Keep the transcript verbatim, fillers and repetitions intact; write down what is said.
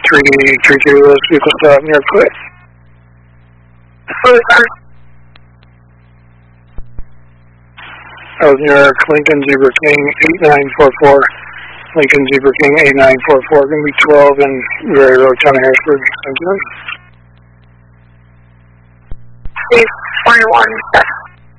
three three two, those vehicles stop near quick. That was New York, Lincoln Zebra King eight nine four four. Lincoln Zebra King eight nine four four, going to be twelve in Very Road, Town of Harrisburg. Thank you. twenty-one,